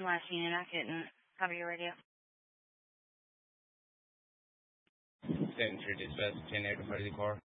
Last unit, I couldn't cover your radio. 7-3 dispatch, 10 8 to 40 car.